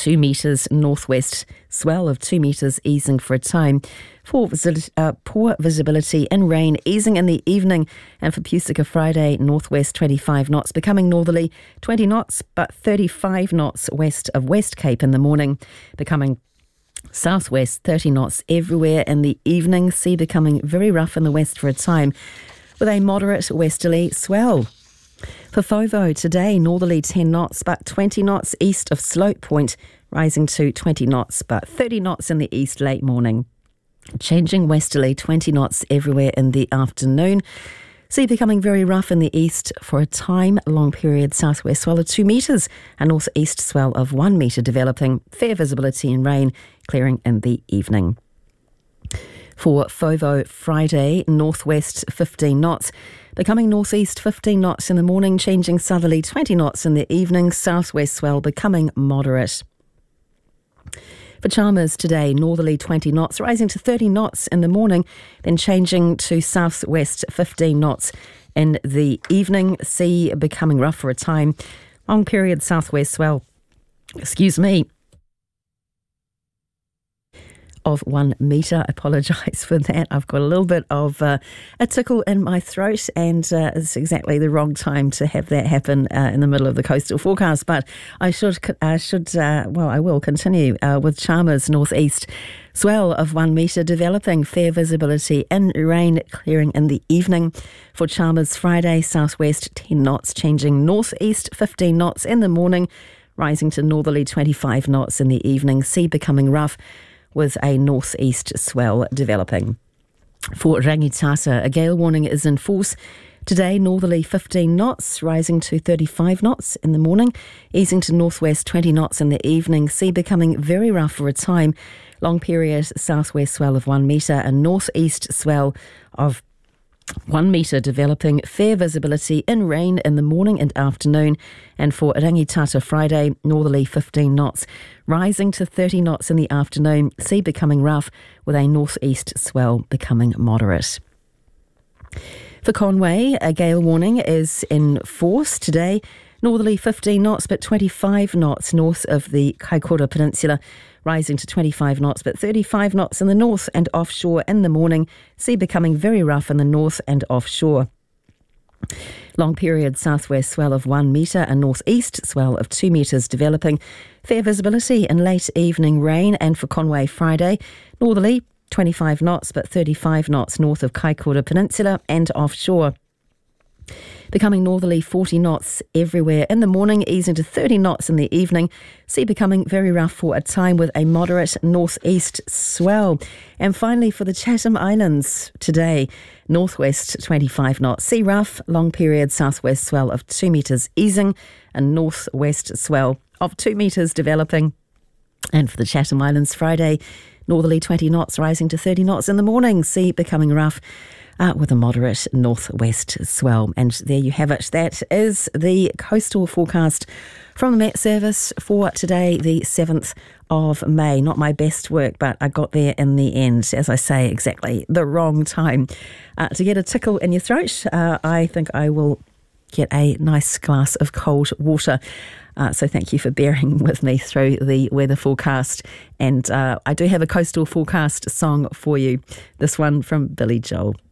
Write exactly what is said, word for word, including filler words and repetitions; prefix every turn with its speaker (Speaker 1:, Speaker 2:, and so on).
Speaker 1: two metres, northwest swell of two metres easing for a time. For visi- uh, poor visibility and rain easing in the evening, and for Pusica Friday, northwest twenty-five knots, becoming northerly twenty knots, but thirty-five knots west of West Cape in the morning, becoming southwest thirty knots everywhere in the evening. Sea becoming very rough in the west for a time, with a moderate westerly swell. For Fovo today, northerly ten knots, but twenty knots east of Slope Point, rising to twenty knots, but thirty knots in the east late morning. Changing westerly twenty knots everywhere in the afternoon. Sea becoming very rough in the east for a time. Long period southwest swell of two metres, a northeast swell of one metre developing. Fair visibility and rain clearing in the evening. For Fovo Friday, northwest fifteen knots, becoming northeast fifteen knots in the morning, changing southerly twenty knots in the evening. Southwest swell becoming moderate. For Chalmers today, northerly twenty knots, rising to thirty knots in the morning, then changing to southwest fifteen knots in the evening. Sea becoming rough for a time. Long period southwest swell, excuse me, of one metre. I apologise for that. I've got a little bit of uh, a tickle in my throat, and uh, it's exactly the wrong time to have that happen uh, in the middle of the coastal forecast. But I should, uh, should uh, well, I will continue uh, with Chalmers northeast swell of one metre developing. Fair visibility and rain clearing in the evening. For Chalmers Friday, southwest ten knots, changing northeast fifteen knots in the morning, rising to northerly twenty-five knots in the evening. Sea becoming rough, with a northeast swell developing. For Rangitata, a gale warning is in force today, northerly fifteen knots, rising to thirty-five knots in the morning, easing to northwest twenty knots in the evening. Sea becoming very rough for a time. Long period southwest swell of one metre, a northeast swell of one metre developing. Fair visibility in rain in the morning and afternoon. And for Rangitata Friday, northerly fifteen knots, rising to thirty knots in the afternoon. Sea becoming rough, with a northeast swell becoming moderate. For Conway, a gale warning is in force today, northerly fifteen knots, but twenty-five knots north of the Kaikoura Peninsula, rising to twenty-five knots, but thirty-five knots in the north and offshore in the morning. Sea becoming very rough in the north and offshore. Long period southwest swell of one metre, a northeast swell of two metres developing. Fair visibility and late evening rain. And for Conway Friday, northerly twenty-five knots, but thirty-five knots north of Kaikoura Peninsula and offshore. Becoming northerly forty knots everywhere in the morning, easing to thirty knots in the evening. Sea becoming very rough for a time, with a moderate northeast swell. And finally for the Chatham Islands today, northwest twenty-five knots. Sea rough, long period southwest swell of two metres easing, a northwest swell of two metres developing. And for the Chatham Islands Friday, northerly twenty knots, rising to thirty knots in the morning. Sea becoming rough, Uh, with a moderate northwest swell. And there you have it. That is the coastal forecast from the Met Service for today, the seventh of May. Not my best work, but I got there in the end. As I say, exactly the wrong time uh, to get a tickle in your throat. Uh, I think I will get a nice glass of cold water. Uh, so thank you for bearing with me through the weather forecast. And uh, I do have a coastal forecast song for you. This one from Billy Joel.